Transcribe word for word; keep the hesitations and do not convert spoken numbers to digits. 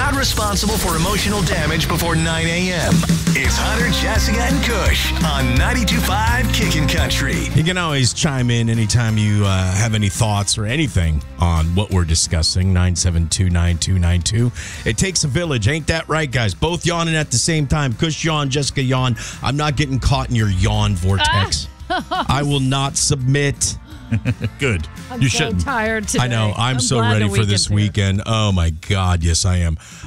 not responsible for emotional damage before nine a.m. It's Hunter, Jessica, and Kush on ninety-two point five Kickin' Country. You can always chime in anytime you uh, have any thoughts or anything on what we're discussing. nine seven two, nine two nine two. It takes a village. Ain't that right, guys? Both yawning at the same time. Kush yawn, Jessica yawn. I'm not getting caught in your yawn vortex. I will not submit. Good. I'm you so shouldn't. tired today. I know. I'm, I'm so glad ready the for this weekend's here. weekend. Oh, my God. Yes, I am.